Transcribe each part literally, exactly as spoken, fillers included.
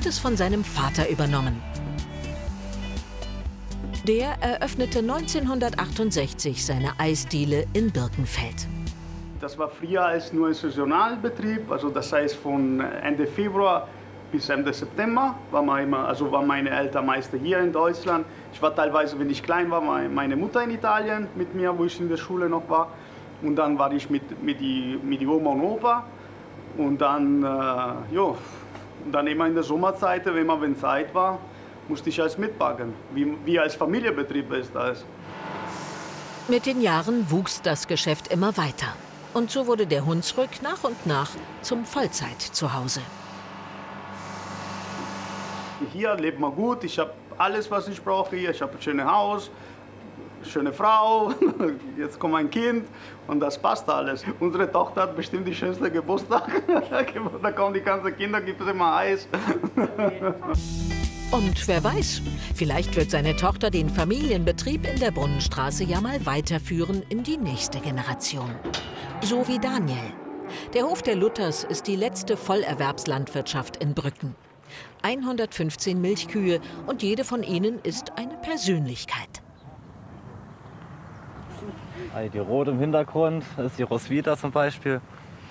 es von seinem Vater übernommen. Der eröffnete neunzehnhundertachtundsechzig seine Eisdiele in Birkenfeld. Das war früher als nur ein Saisonalbetrieb, also das heißt von Ende Februar bis Ende September war, man immer, also war meine Eltern meist hier in Deutschland. Ich war teilweise, wenn ich klein war, meine Mutter in Italien mit mir, wo ich in der Schule noch war. Und dann war ich mit, mit, die, mit die Oma und Opa. Und dann, äh, jo, und dann immer in der Sommerzeit, wenn man wenn Zeit war, musste ich alles mitbacken, wie, wie als Familienbetrieb ist das. Mit den Jahren wuchs das Geschäft immer weiter. Und so wurde der Hunsrück nach und nach zum Vollzeit-Zuhause. Hier lebt man gut, ich habe alles, was ich brauche hier. Ich habe ein schönes Haus, eine schöne Frau, jetzt kommt ein Kind und das passt alles. Unsere Tochter hat bestimmt die schönste Geburtstag. Da kommen die ganzen Kinder, gibt es immer Eis. Und wer weiß, vielleicht wird seine Tochter den Familienbetrieb in der Brunnenstraße ja mal weiterführen in die nächste Generation. So wie Daniel. Der Hof der Luthers ist die letzte Vollerwerbslandwirtschaft in Brücken. hundertfünfzehn Milchkühe und jede von ihnen ist eine Persönlichkeit. Die rote im Hintergrund ist die Roswitha zum Beispiel.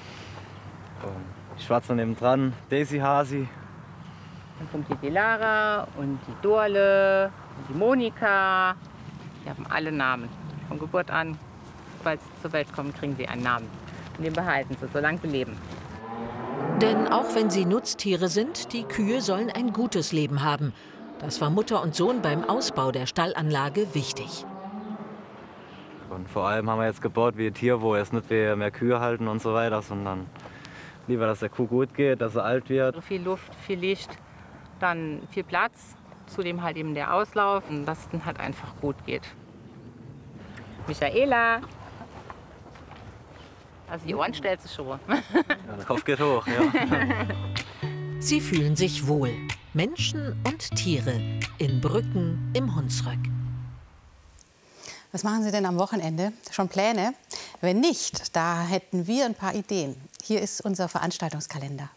Die schwarze nebendran, Daisy Hasi. Dann kommt die Delara und die Dorle und die Monika. Die haben alle Namen. Von Geburt an, sobald sie zur Welt kommen, kriegen sie einen Namen. Und den behalten sie, solange sie leben. Denn auch wenn sie Nutztiere sind, die Kühe sollen ein gutes Leben haben. Das war Mutter und Sohn beim Ausbau der Stallanlage wichtig. Und vor allem haben wir jetzt gebaut wie ein Tier, wo jetzt nicht wir mehr Kühe halten und so weiter, sondern lieber, dass der Kuh gut geht, dass sie alt wird. Viel Luft, viel Licht, dann viel Platz, zudem halt eben der Auslauf und dass es dann halt einfach gut geht. Michaela. Also die Ohren stellt sie schon. Ja, der Kopf geht hoch, ja. Sie fühlen sich wohl, Menschen und Tiere, in Brücken im Hunsrück. Was machen Sie denn am Wochenende? Schon Pläne? Wenn nicht, da hätten wir ein paar Ideen. Hier ist unser Veranstaltungskalender.